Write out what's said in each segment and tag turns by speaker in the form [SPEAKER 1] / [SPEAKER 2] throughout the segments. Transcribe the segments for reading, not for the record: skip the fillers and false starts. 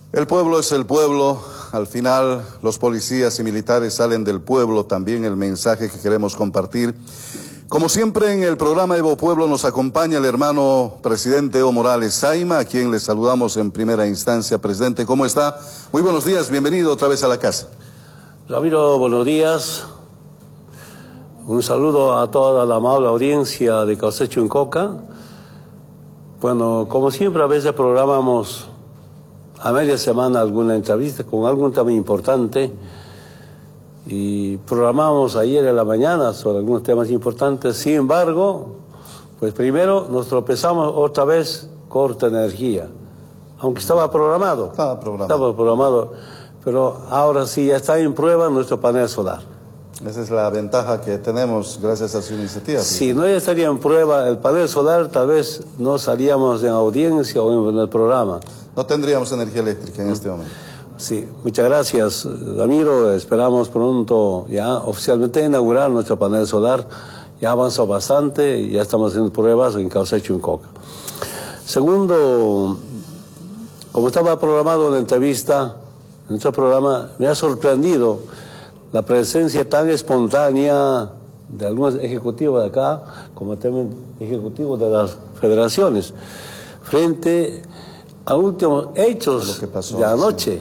[SPEAKER 1] El pueblo es el pueblo. Al final, los policías y militares salen del pueblo. También el mensaje que queremos compartir. Como siempre, en el programa Evo Pueblo nos acompaña el hermano presidente Evo Morales Saima, a quien le saludamos en primera instancia. Presidente, ¿cómo está? Muy buenos días, bienvenido otra vez a la casa.
[SPEAKER 2] Ramiro, buenos días. Un saludo a toda la amable audiencia de Caucecho en Coca. Bueno, como siempre, a veces programamos a media semana alguna entrevista con algún tema importante y programamos ayer en la mañana sobre algunos temas importantes. Sin embargo, pues primero nos tropezamos otra vez corta energía, aunque estaba programado. Estaba programado, pero ahora sí ya está en prueba nuestro panel solar.
[SPEAKER 1] Esa es la ventaja que tenemos gracias a su iniciativa.
[SPEAKER 2] Si no estaría en prueba el panel solar, tal vez no salíamos en audiencia o en el programa.
[SPEAKER 1] No tendríamos energía eléctrica en este momento.
[SPEAKER 2] Sí, muchas gracias, Ramiro. Esperamos pronto ya oficialmente inaugurar nuestro panel solar. Ya avanzó bastante y ya estamos haciendo pruebas en Caucecho en Coca. Segundo, como estaba programado la entrevista, en nuestro programa me ha sorprendido la presencia tan espontánea de algunos ejecutivos de acá, como también ejecutivos de las federaciones, frente a últimos hechos de anoche.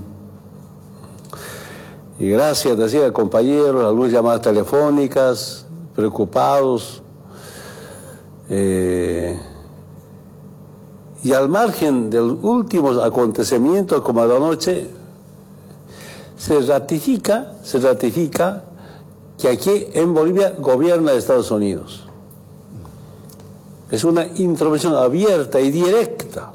[SPEAKER 2] Y gracias, decía compañeros, algunas llamadas telefónicas, preocupados. Y al margen de los últimos acontecimientos como la noche, se ratifica que aquí en Bolivia gobierna Estados Unidos. Es una intromisión abierta y directa.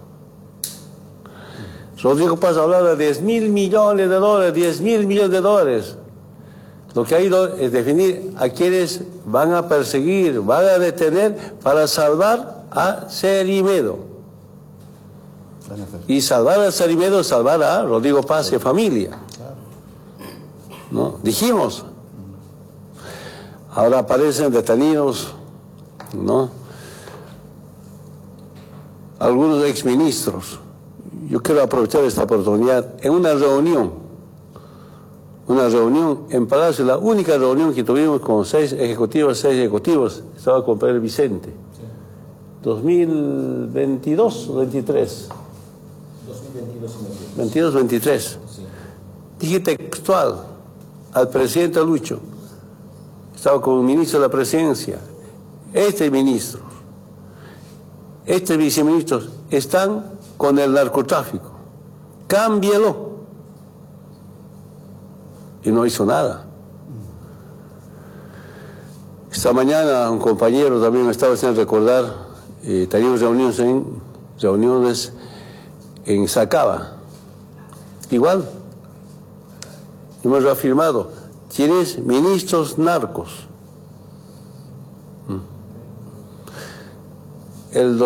[SPEAKER 2] Rodrigo Paz hablaba de 10.000 millones de dólares, 10.000 millones de dólares. Lo que ha ido es definir a quienes van a perseguir, van a detener para salvar a Cerimedo. Y salvar a Cerimedo, salvar a Rodrigo Paz y familia. ¿No? Dijimos. Ahora aparecen detenidos, ¿no? Algunos exministros. Yo quiero aprovechar esta oportunidad en una reunión en Palacio, la única reunión que tuvimos con 6 ejecutivos, estaba con Pedro Vicente. 2022 o 23. 22-23. Sí. Dije textual al presidente Lucho, estaba como ministro de la presidencia, este ministro, estos viceministros están con el narcotráfico, cámbielo. Y no hizo nada. Esta mañana un compañero también me estaba haciendo recordar, teníamos reuniones en Sacaba. Igual, hemos reafirmado, tienes ministros narcos. El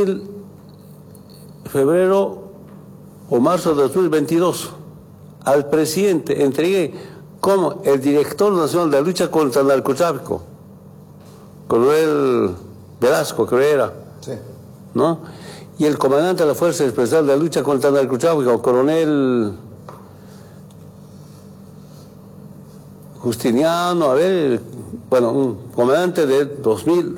[SPEAKER 2] febrero o marzo de 2022, al presidente entregué como el director nacional de lucha contra el narcotráfico, Coronel Velasco, creo era, sí, ¿no? Y el comandante de la Fuerza Especial de Lucha contra el Narcotráfico, Coronel Justiniano, un comandante de 2000.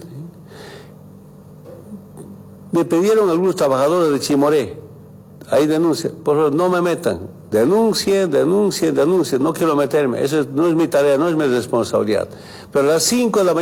[SPEAKER 2] Me pidieron algunos trabajadores de Chimoré, ahí denuncia, por favor, no me metan, denuncien, no quiero meterme, eso no es mi tarea, no es mi responsabilidad. Pero a las 5 de la mañana